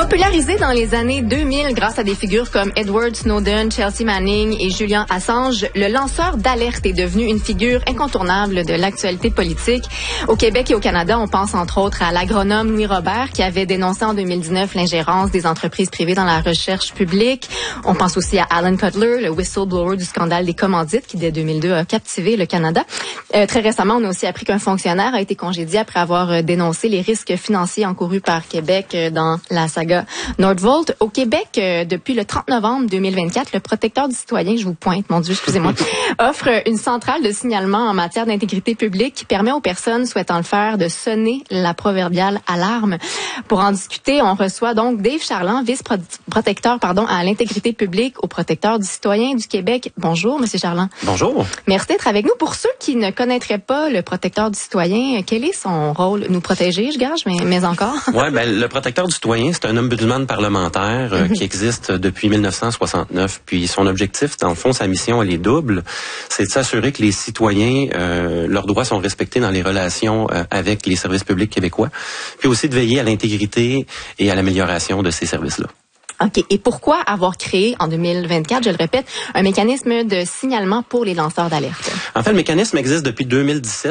Popularisé dans les années 2000 grâce à des figures comme Edward Snowden, Chelsea Manning et Julian Assange, le lanceur d'alerte est devenu une figure incontournable de l'actualité politique. Au Québec et au Canada, on pense entre autres à l'agronome Louis Robert qui avait dénoncé en 2019 l'ingérence des entreprises privées dans la recherche publique. On pense aussi à Alan Cutler, le whistleblower du scandale des commandites qui dès 2002 a captivé le Canada. Très récemment, on a aussi appris qu'un fonctionnaire a été congédié après avoir dénoncé les risques financiers encourus par Québec dans la saga Nordvolt. Au Québec, depuis le 30 novembre 2024, le protecteur du citoyen, je vous pointe, mon Dieu, excusez-moi, offre une centrale de signalement en matière d'intégrité publique qui permet aux personnes souhaitant le faire de sonner la proverbiale alarme. Pour en discuter, on reçoit donc Dave Charland, vice-protecteur à l'intégrité publique au protecteur du citoyen du Québec. Bonjour, Monsieur Charland. Bonjour. Merci d'être avec nous. Pour ceux qui ne connaîtraient pas le protecteur du citoyen, quel est son rôle? Nous protéger, je gage, mais encore? Ouais, le protecteur du citoyen, c'est un ombudsman parlementaire qui existe depuis 1969. Puis son objectif, dans le fond, sa mission, elle est double. C'est de s'assurer que les citoyens, leurs droits sont respectés dans les relations avec les services publics québécois. Puis aussi de veiller à l'intégrité et à l'amélioration de ces services-là. OK. Et pourquoi avoir créé en 2024, je le répète, un mécanisme de signalement pour les lanceurs d'alerte? En fait, le mécanisme existe depuis 2017.